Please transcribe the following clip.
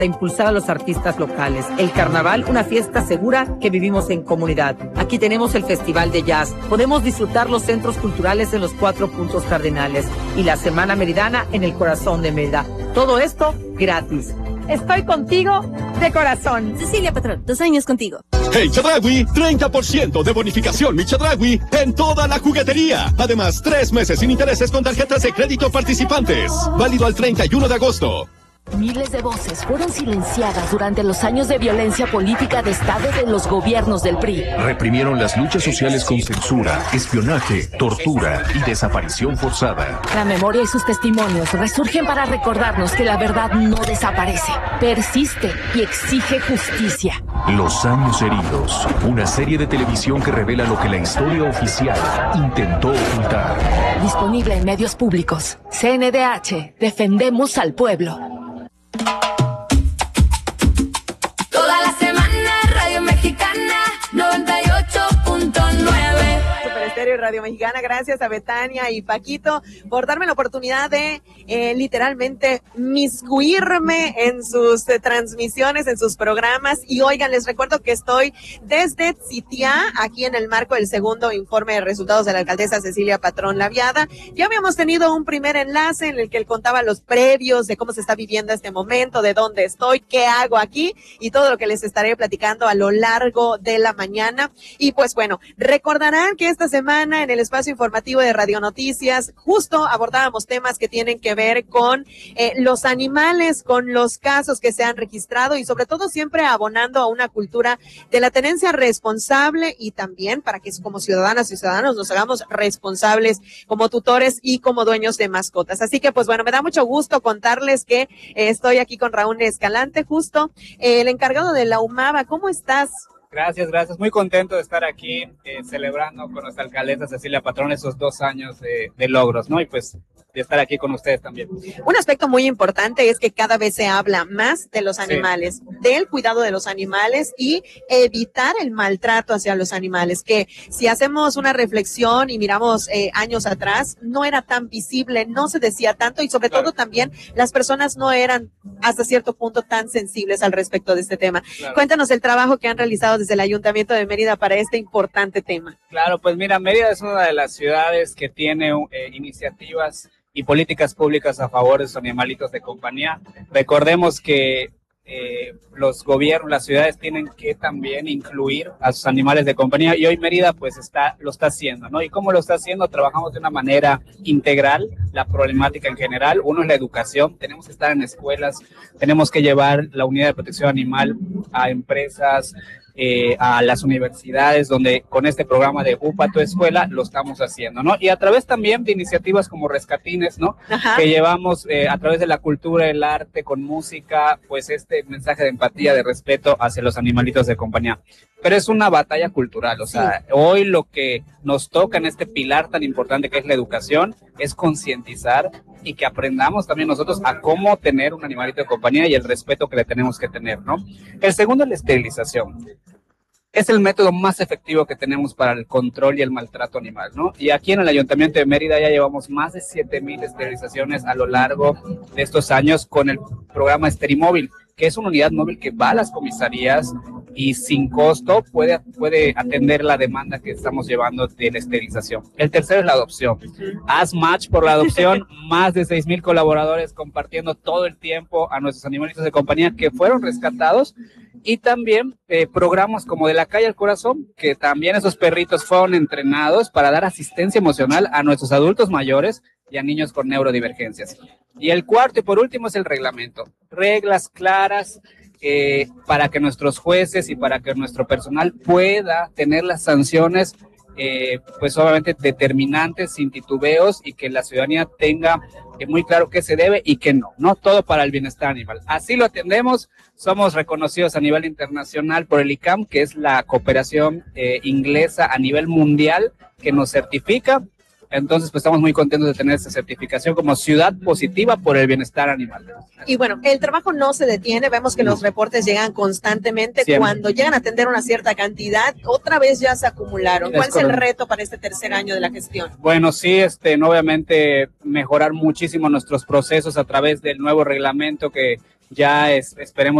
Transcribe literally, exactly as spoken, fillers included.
de impulsar a los artistas locales. El carnaval, una fiesta segura que vivimos en comunidad. Aquí tenemos el Festival de Jazz. Podemos disfrutar los centros culturales en los cuatro puntos cardinales y la Semana Meridana en el corazón de Mérida. Todo esto gratis. Estoy contigo de corazón. Cecilia Patrón, dos años contigo. Hey Chedraui, treinta por ciento de bonificación mi Chedraui en toda la juguetería. Además, tres meses sin intereses con tarjetas de crédito participantes. Válido al treinta y uno de agosto. Miles de voces fueron silenciadas durante los años de violencia política de Estado de los gobiernos del P R I. Reprimieron las luchas sociales con censura, espionaje, tortura y desaparición forzada. La memoria y sus testimonios resurgen para recordarnos que la verdad no desaparece, persiste y exige justicia. Los años heridos, una serie de televisión que revela lo que la historia oficial intentó ocultar. Disponible en medios públicos. C N D H, defendemos al pueblo. Toda la semana Radio Mexicana noventa y ocho punto nueve. Super Estéreo y Radio Mexicana, gracias a Betania y Paquito por darme la oportunidad de eh, literalmente miscuirme en sus eh, transmisiones, en sus programas. Y oigan, les recuerdo que estoy desde Tzitiá, aquí en el marco del segundo informe de resultados de la alcaldesa Cecilia Patrón Laviada. Ya habíamos tenido un primer enlace en el que él contaba los previos de cómo se está viviendo este momento, de dónde estoy, qué hago aquí y todo lo que les estaré platicando a lo largo de la mañana. Y pues bueno, recordarán que esta semana en el espacio informativo de Radio Noticias justo abordábamos temas que tienen que ver con eh, los animales, con los casos que se han registrado y sobre todo siempre abonando a una cultura de la tenencia responsable y también para que como ciudadanas y ciudadanos nos hagamos responsables como tutores y como dueños de mascotas. Así que pues bueno, me da mucho gusto contarles que eh, estoy aquí con Raúl Escalante, justo eh, el encargado de la UMAVA. ¿Cómo estás? Gracias, gracias. Muy contento de estar aquí eh, celebrando con nuestra alcaldesa Cecilia Patrón esos dos años de, de logros, ¿no? Y pues de estar aquí con ustedes también. Un aspecto muy importante es que cada vez se habla más de los animales, sí, del cuidado de los animales y evitar el maltrato hacia los animales, que si hacemos una reflexión y miramos eh, años atrás, no era tan visible, no se decía tanto y sobre claro. todo también las personas no eran hasta cierto punto tan sensibles al respecto de este tema. Claro. Cuéntanos el trabajo que han realizado desde el Ayuntamiento de Mérida para este importante tema. Claro, pues mira, Mérida es una de las ciudades que tiene eh, iniciativas y políticas públicas a favor de sus animalitos de compañía. Recordemos que eh, los gobiernos, las ciudades tienen que también incluir a sus animales de compañía y hoy Mérida pues está, lo está haciendo, ¿no? ¿Y cómo lo está haciendo? Trabajamos de una manera integral la problemática en general. Uno es la educación, tenemos que estar en escuelas, tenemos que llevar la unidad de protección animal a empresas, Eh, a las universidades, donde con este programa de UPA tu escuela lo estamos haciendo, ¿no? Y a través también de iniciativas como Rescatines, ¿no? Ajá. Que llevamos eh, a través de la cultura, el arte, con música, pues este mensaje de empatía, de respeto hacia los animalitos de compañía. Pero es una batalla cultural, o sea, sí. Hoy lo que nos toca en este pilar tan importante que es la educación es concientizar y que aprendamos también nosotros a cómo tener un animalito de compañía y el respeto que le tenemos que tener, ¿no? El segundo es la esterilización. Es el método más efectivo que tenemos para el control y el maltrato animal, ¿no? Y aquí en el Ayuntamiento de Mérida ya llevamos más de siete mil esterilizaciones a lo largo de estos años con el programa Esterimóvil, que es una unidad móvil que va a las comisarías y sin costo puede, puede atender la demanda que estamos llevando de la esterilización. El tercero es la adopción. Haz match por la adopción, más de seis mil colaboradores compartiendo todo el tiempo a nuestros animalitos de compañía que fueron rescatados y también eh, programas como De la Calle al Corazón, que también esos perritos fueron entrenados para dar asistencia emocional a nuestros adultos mayores y a niños con neurodivergencias. Y el cuarto y por último es el reglamento. Reglas claras eh, para que nuestros jueces y para que nuestro personal pueda tener las sanciones eh, pues obviamente determinantes, sin titubeos y que la ciudadanía tenga eh, muy claro qué se debe y qué no, ¿no? Todo para el bienestar animal. Así lo atendemos, somos reconocidos a nivel internacional por el I C A M, que es la cooperación eh, inglesa a nivel mundial que nos certifica. Entonces, pues estamos muy contentos de tener esta certificación como ciudad positiva por el bienestar animal. Y bueno, el trabajo no se detiene, vemos que no. Los reportes llegan constantemente. Siempre. Cuando llegan a atender una cierta cantidad, otra vez ya se acumularon. ¿Cuál es, es el reto para este tercer año de la gestión? Bueno, sí, este, obviamente mejorar muchísimo nuestros procesos a través del nuevo reglamento que ya es, esperemos